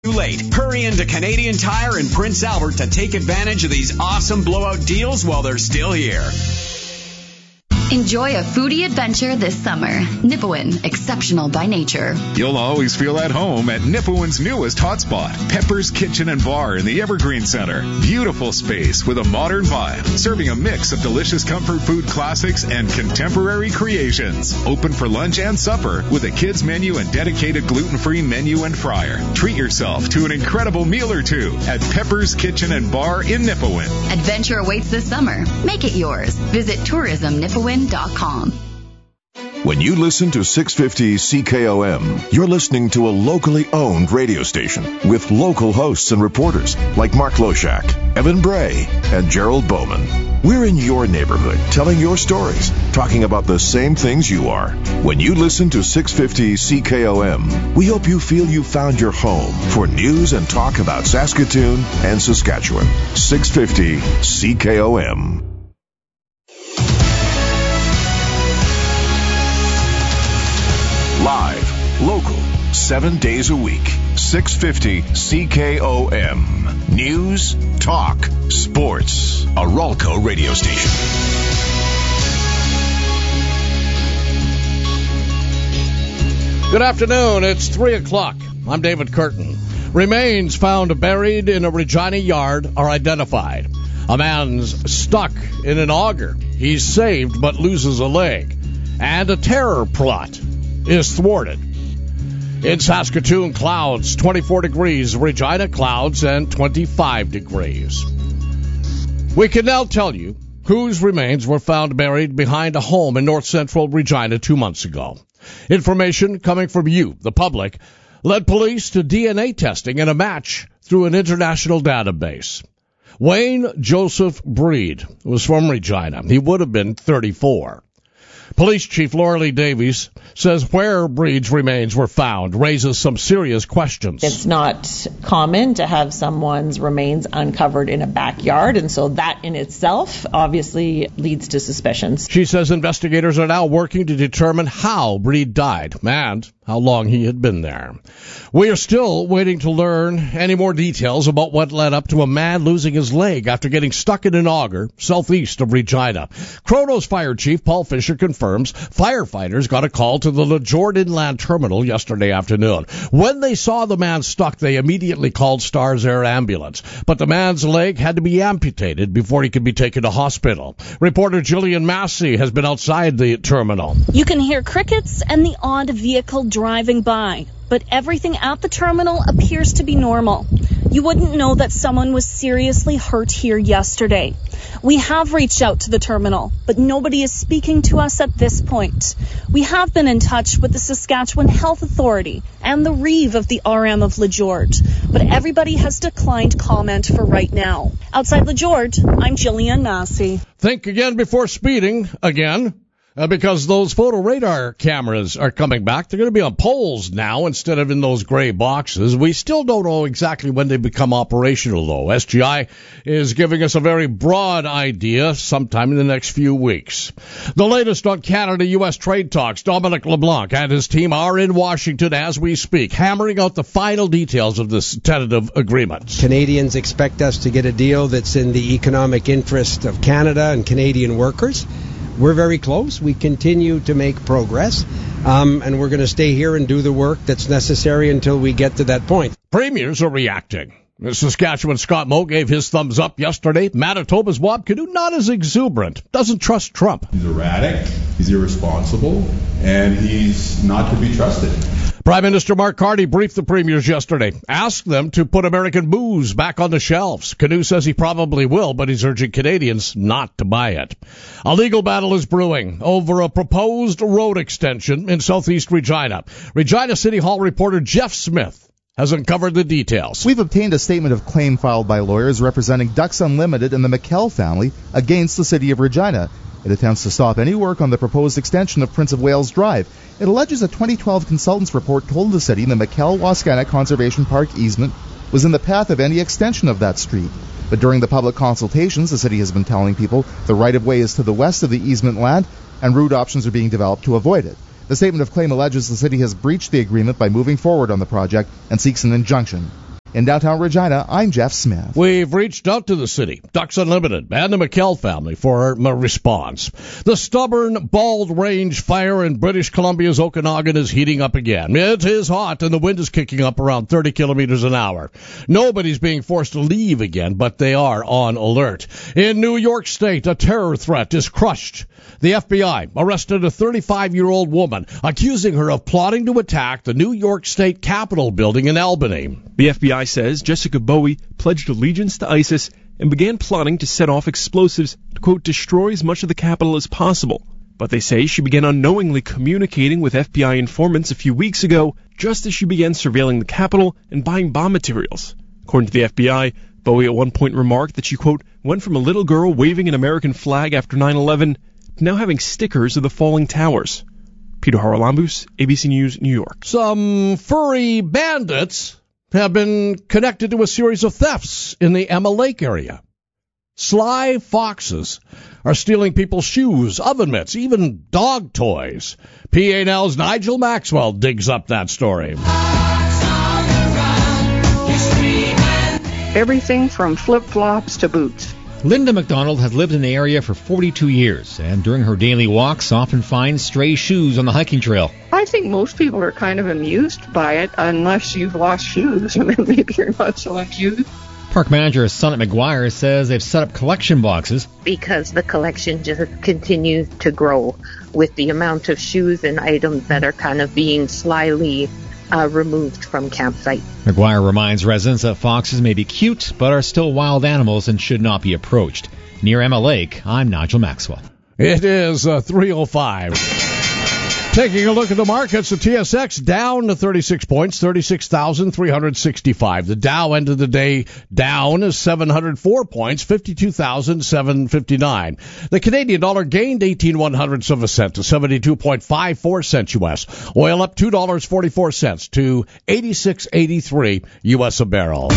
Too late. Hurry into Canadian Tire in Prince Albert to take advantage of these awesome blowout deals while they're still here. Enjoy a foodie adventure this summer. Nipawin, exceptional by nature. You'll always feel at home at Nipawin's newest hotspot, Pepper's Kitchen and Bar in the Evergreen Center. Beautiful space with a modern vibe, serving a mix of delicious comfort food classics and contemporary creations. Open for lunch and supper with a kids menu and dedicated gluten-free menu and fryer. Treat yourself to an incredible meal or two at Pepper's Kitchen and Bar in Nipawin. Adventure awaits this summer. Make it yours. Visit tourismnipawin.com. When you listen to 650 CKOM, you're listening to a locally owned radio station with local hosts and reporters like Mark Loshak, Evan Bray, and Gerald Bowman. We're in your neighborhood, telling your stories, talking about the same things you are. When you listen to 650 CKOM, we hope you feel you found your home for news and talk about Saskatoon and Saskatchewan. 650 CKOM. Live, local, 7 days a week. 650 CKOM. News, talk, sports. A Ralco radio station. Good afternoon. It's 3 o'clock. I'm David Curtin. Remains found buried in a Regina yard are identified. A man's stuck in an auger. He's saved but loses a leg. And a terror plot is thwarted. In Saskatoon, clouds, 24 degrees. Regina, clouds, and 25 degrees. We can now tell you whose remains were found buried behind a home in north-central Regina 2 months ago. Information coming from you, the public, led police to DNA testing and a match through an international database. Wayne Joseph Breed was from Regina. He would have been 34. Police Chief Laura Lee Davies says where Breed's remains were found raises some serious questions. It's not common to have someone's remains uncovered in a backyard, and so that in itself obviously leads to suspicions. She says investigators are now working to determine how Breed died and how long he had been there. We are still waiting to learn any more details about what led up to a man losing his leg after getting stuck in an auger southeast of Regina. Kronos Fire Chief Paul Fisher confirms firefighters got a call to the LeJord Inland Terminal yesterday afternoon. When they saw the man stuck, they immediately called Stars Air Ambulance. But the man's leg had to be amputated before he could be taken to hospital. Reporter Jillian Massey has been outside the terminal. You can hear crickets and the odd vehicle driving by, but everything at the terminal appears to be normal. You wouldn't know that someone was seriously hurt here yesterday. We have reached out to the terminal, but nobody is speaking to us at this point. We have been in touch with the Saskatchewan Health Authority and the Reeve of the RM of LeJord, but everybody has declined comment for right now. Outside LeJord, I'm Jillian Massey. Think again before speeding again. Because those photo radar cameras are coming back. They're going to be on poles now instead of in those gray boxes. We still don't know exactly when they become operational, though. SGI is giving us a very broad idea sometime in the next few weeks. The latest on Canada-U.S. trade talks. Dominic LeBlanc and his team are in Washington as we speak, hammering out the final details of this tentative agreement. Canadians expect us to get a deal that's in the economic interest of Canada and Canadian workers. We're very close. We continue to make progress, and we're going to stay here and do the work that's necessary until we get to that point. Premiers are reacting. Saskatchewan's Scott Moe gave his thumbs up yesterday. Manitoba's Wab Kinew not as exuberant. Doesn't trust Trump. He's erratic, he's irresponsible, and he's not to be trusted. Prime Minister Mark Carney briefed the premiers yesterday, asked them to put American booze back on the shelves. Kinew says he probably will, but he's urging Canadians not to buy it. A legal battle is brewing over a proposed road extension in southeast Regina. Regina City Hall reporter Jeff Smith has uncovered the details. We've obtained a statement of claim filed by lawyers representing Ducks Unlimited and the McKell family against the city of Regina. It attempts to stop any work on the proposed extension of Prince of Wales Drive. It alleges a 2012 consultant's report told the city the McKell-Wascana Conservation Park easement was in the path of any extension of that street. But during the public consultations, the city has been telling people the right-of-way is to the west of the easement land and route options are being developed to avoid it. The statement of claim alleges the city has breached the agreement by moving forward on the project and seeks an injunction. In downtown Regina, I'm Jeff Smith. We've reached out to the city, Ducks Unlimited, and the McKell family for a response. The stubborn Bald Range fire in British Columbia's Okanagan is heating up again. It is hot, and the wind is kicking up around 30 kilometers an hour. Nobody's being forced to leave again, but they are on alert. In New York State, a terror threat is crushed. The FBI arrested a 35-year-old woman, accusing her of plotting to attack the New York State Capitol building in Albany. The FBI says Jessica Bowie pledged allegiance to ISIS and began plotting to set off explosives to, quote, destroy as much of the Capitol as possible. But they say she began unknowingly communicating with FBI informants a few weeks ago, just as she began surveilling the Capitol and buying bomb materials. According to the FBI, Bowie at one point remarked that she, quote, went from a little girl waving an American flag after 9/11 to now having stickers of the falling towers. Peter Haralambous, ABC News, New York. Some furry bandits have been connected to a series of thefts in the Emma Lake area. Sly foxes are stealing people's shoes, oven mitts, even dog toys. PA&L's Nigel Maxwell digs up that story. Everything from flip-flops to boots. Linda McDonald has lived in the area for 42 years, and during her daily walks often finds stray shoes on the hiking trail. I think most people are kind of amused by it, unless you've lost shoes, and then maybe you're not so amused. Park manager Sonnet McGuire says they've set up collection boxes. Because the collection just continues to grow with the amount of shoes and items that are kind of being slyly removed from campsite. McGuire reminds residents that foxes may be cute, but are still wild animals and should not be approached. Near Emma Lake, I'm Nigel Maxwell. It is 3:05. Taking a look at the markets, the TSX down to 36 points, 36,365. The Dow ended the day down 704 points, 52,759. The Canadian dollar gained 18/100ths of a cent to 72.54 cents U.S. Oil up $2.44 to 86.83 U.S. a barrel.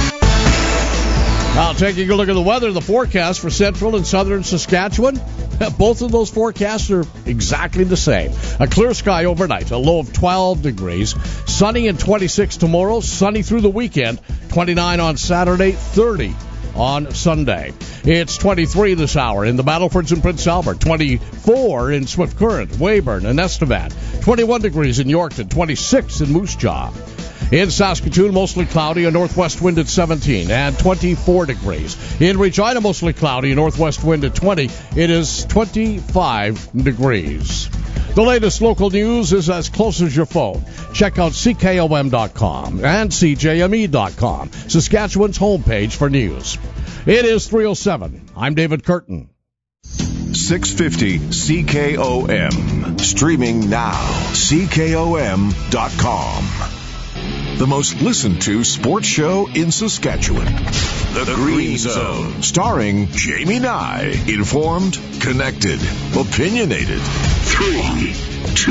Now, taking a look at the weather, the forecast for central and southern Saskatchewan, both of those forecasts are exactly the same. A clear sky overnight, a low of 12 degrees, sunny and 26 tomorrow, sunny through the weekend, 29 on Saturday, 30 on Sunday. It's 23 this hour in the Battlefords in Prince Albert, 24 in Swift Current, Weyburn, and Estevan, 21 degrees in Yorkton, 26 in Moose Jaw. In Saskatoon, mostly cloudy, a northwest wind at 17 and 24 degrees. In Regina, mostly cloudy, a northwest wind at 20. It is 25 degrees. The latest local news is as close as your phone. Check out CKOM.com and CJME.com, Saskatchewan's homepage for news. It is 3:07. I'm David Curtin. 650 CKOM. Streaming now. CKOM.com. The most listened to sports show in Saskatchewan. The Green Zone. Starring Jamie Nye. Informed, connected, opinionated. 3, 2,